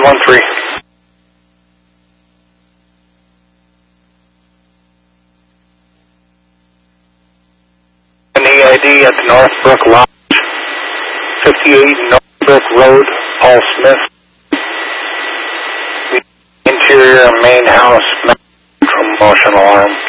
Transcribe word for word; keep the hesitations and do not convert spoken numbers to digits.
one three. An E I D at the Northbrook Lodge, fifty-eight Northbrook Road, Paul Smith. Interior main house, promotion alarm.